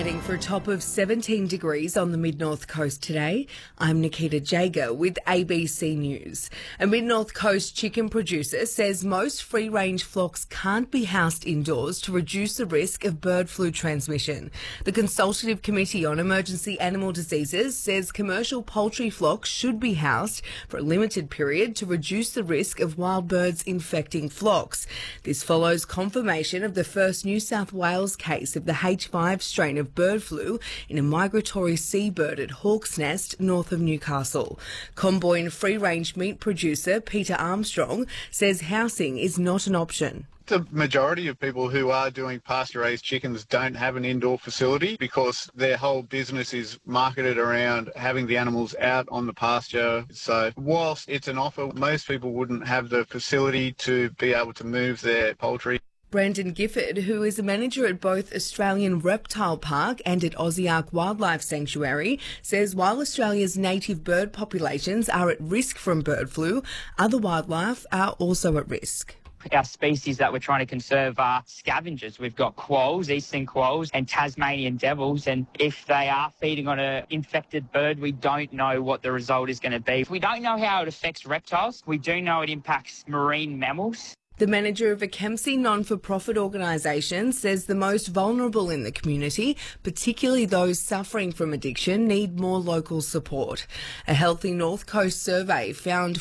heading for a top of 17 degrees on the mid-north coast today. I'm Nikita Jager with ABC News. A mid-north coast chicken producer says most free-range flocks can't be housed indoors to reduce the risk of bird flu transmission. The Consultative Committee on Emergency Animal Diseases says commercial poultry flocks should be housed for a limited period to reduce the risk of wild birds infecting flocks. This follows confirmation of the first New South Wales case of the H5 strain of bird flu in a migratory seabird at Hawk's Nest, north of Newcastle. Comboyne free-range meat producer Peter Armstrong says housing is not an option. The majority of people who are doing pasture-raised chickens don't have an indoor facility because their whole business is marketed around having the animals out on the pasture. So whilst it's an offer, most people wouldn't have the facility to be able to move their poultry. Brandon Gifford, who is a manager at both Australian Reptile Park and at Oziark Wildlife Sanctuary, says while Australia's native bird populations are at risk from bird flu, other wildlife are also at risk. Our species that we're trying to conserve are scavengers. We've got quolls, eastern quolls and Tasmanian devils, and if they are feeding on an infected bird, we don't know what the result is going to be. We don't know how it affects reptiles. We do know it impacts marine mammals. The manager of a Kempsey non-for-profit organisation says the most vulnerable in the community, particularly those suffering from addiction, need more local support. A Healthy North Coast survey found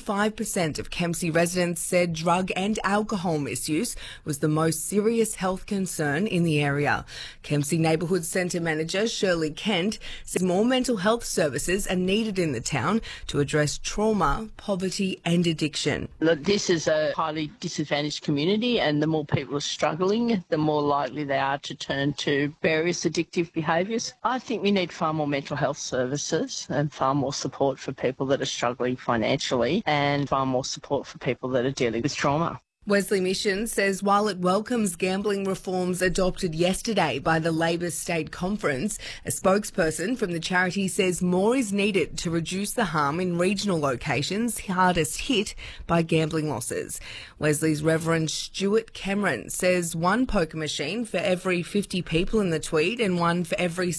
45% of Kempsey residents said drug and alcohol misuse was the most serious health concern in the area. Kempsey Neighbourhood Centre Manager Shirley Kent says more mental health services are needed in the town to address trauma, poverty and addiction. This is a highly disadvantaged community, and the more people are struggling, the more likely they are to turn to various addictive behaviours. I think we need far more mental health services and far more support for people that are struggling financially and far more support for people that are dealing with trauma. Wesley Mission says while it welcomes gambling reforms adopted yesterday by the Labor State Conference, a spokesperson from the charity says more is needed to reduce the harm in regional locations hardest hit by gambling losses. Wesley's Reverend Stuart Cameron says one poker machine for every 50 people in the Tweed and one for every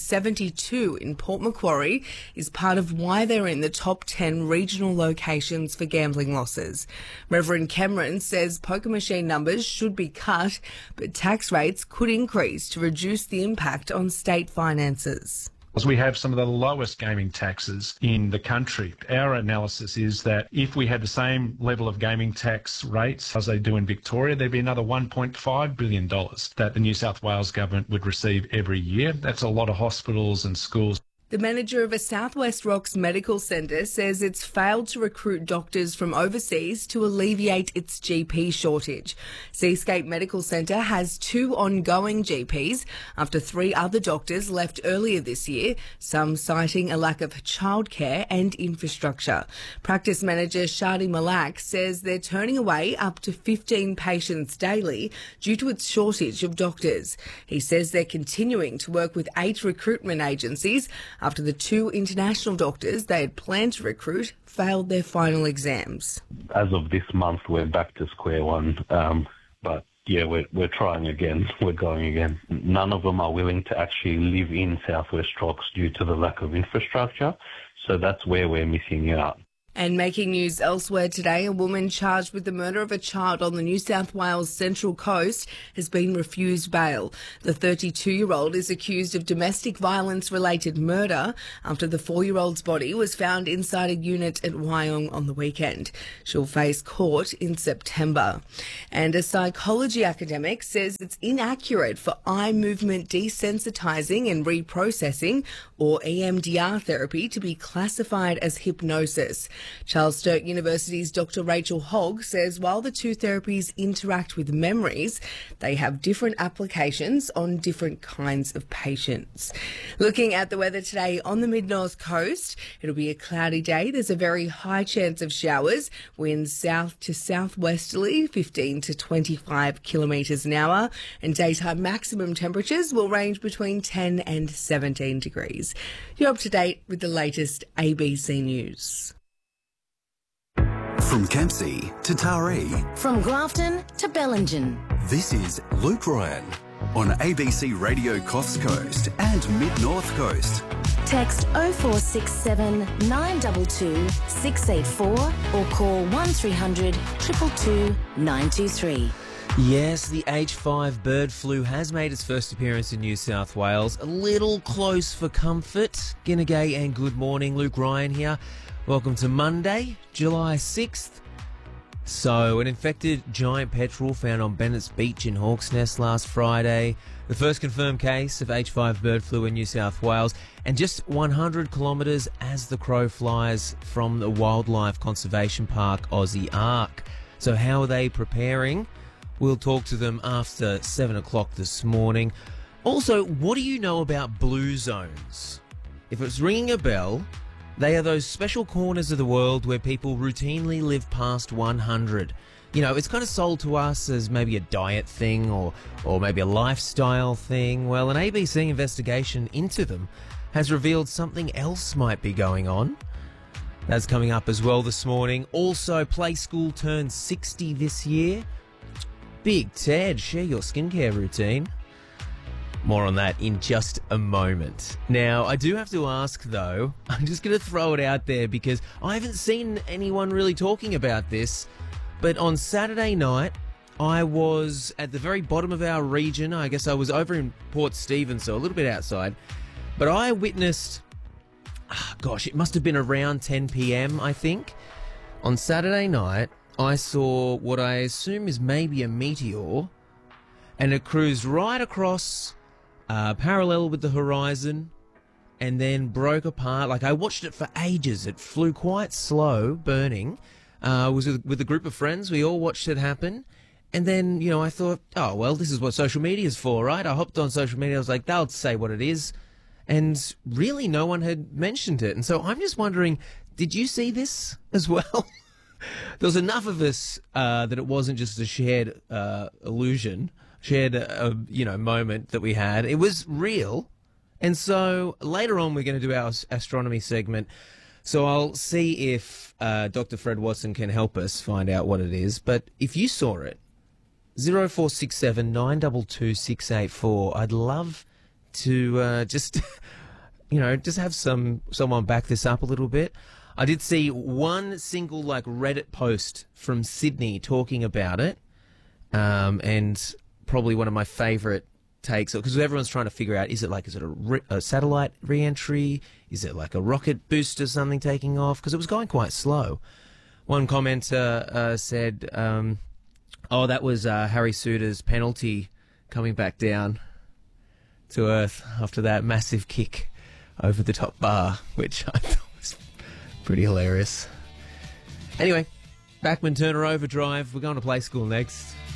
72 in Port Macquarie is part of why they're in the top 10 regional locations for gambling losses. Reverend Cameron says poker machine numbers should be cut, but tax rates could increase to reduce the impact on state finances. We have some of the lowest gaming taxes in the country. Our analysis is that if we had the same level of gaming tax rates as they do in Victoria, there'd be another $1.5 billion that the New South Wales government would receive every year. That's a lot of hospitals and schools. The manager of a South West Rocks medical centre says it's failed to recruit doctors from overseas to alleviate its GP shortage. Seascape Medical Centre has 2 ongoing GPs after 3 other doctors left earlier this year, some citing a lack of childcare and infrastructure. Practice manager Shadi Malak says they're turning away up to 15 patients daily due to its shortage of doctors. He says they're continuing to work with 8 recruitment agencies after the 2 international doctors they had planned to recruit failed their final exams. As of this month, we're back to square one. But yeah, we're trying again. We're going again. None of them are willing to actually live in South West Rocks due to the lack of infrastructure. So that's where we're missing out. And making news elsewhere today, a woman charged with the murder of a child on the New South Wales Central Coast has been refused bail. The 32-year-old is accused of domestic violence-related murder after the 4-year-old's body was found inside a unit at Wyong on the weekend. She'll face court in September. And a psychology academic says it's inaccurate for eye movement desensitizing and reprocessing, or EMDR therapy, to be classified as hypnosis. Charles Sturt University's Dr. Rachel Hogg says while the 2 therapies interact with memories, they have different applications on different kinds of patients. Looking at the weather today on the mid-north coast, it'll be a cloudy day. There's a very high chance of showers. Winds south to southwesterly, 15 to 25 kilometres an hour. And daytime maximum temperatures will range between 10 and 17 degrees. You're up to date with the latest ABC News. From Kempsey to Taree. From Grafton to Bellingen. This is Luke Ryan on ABC Radio Coffs Coast and Mid-North Coast. Text 0467 922 684 or call 1300 222 923. Yes, the H5 bird flu has made its first appearance in New South Wales. A little close for comfort. G'day and good morning. Luke Ryan here. Welcome to Monday, July 6th. So, an infected giant petrel found on Bennett's Beach in Hawk's Nest last Friday. The first confirmed case of H5 bird flu in New South Wales, and just 100 kilometres as the crow flies from the Wildlife Conservation Park Aussie Ark. So how are they preparing? We'll talk to them after 7 o'clock this morning. Also, what do you know about blue zones? If it's ringing a bell, they are those special corners of the world where people routinely live past 100. You know, it's kind of sold to us as maybe a diet thing or maybe a lifestyle thing. Well, an ABC investigation into them has revealed something else might be going on. That's coming up as well this morning. Also, Play School turns 60 this year. Big Ted, share your skincare routine. More on that in just a moment. Now, I do have to ask, though, I'm just going to throw it out there because I haven't seen anyone really talking about this, but on Saturday night, I was at the very bottom of our region. I guess I was over in Port Stephens, so a little bit outside, but I witnessed, it must have been around 10 p.m, I think. On Saturday night, I saw what I assume is maybe a meteor, and it cruised right across parallel with the horizon and then broke apart. Like, I watched it for ages. It flew quite slow, burning. I was with a group of friends. We all watched it happen. And then, I thought, oh, well, this is what social media is for, right? I hopped on social media. I was like, they'll say what it is. And really, no one had mentioned it. And so I'm just wondering, did you see this as well? There was enough of us that it wasn't just a shared illusion. Shared a moment that we had. It was real. And so later on we're going to do our astronomy segment. So I'll see if Dr. Fred Watson can help us find out what it is. But if you saw it, 0467 922 684, I'd love to just have someone back this up a little bit. I did see one single Reddit post from Sydney talking about it, and probably one of my favourite takes, because everyone's trying to figure out, is it a satellite re-entry? Is it like a rocket boost or something taking off? Because it was going quite slow. One commenter said, that was Harry Suter's penalty coming back down to Earth after that massive kick over the top bar, which I thought was pretty hilarious. Anyway, Bachman Turner Overdrive. We're going to Play School next.